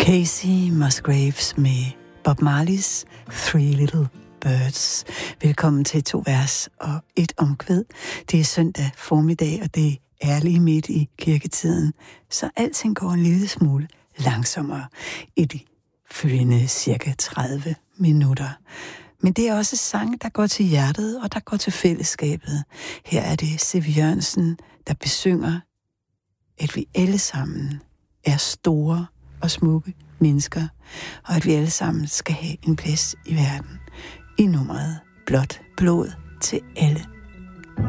Casey Musgraves med Bob Marleys Three Little Birds. Velkommen til 2 vers og 1 omkvæd. Det er søndag formiddag, og det er lige midt i kirketiden, så alting går en lille smule langsommere i de følgende cirka 30 minutter. Men det er også sange, der går til hjertet, og der går til fællesskabet. Her er det Siv Jørgensen, der besynger, at vi alle sammen er store og smukke mennesker, og at vi alle sammen skal have en plads i verden. I nummeret Blåt blod til alle.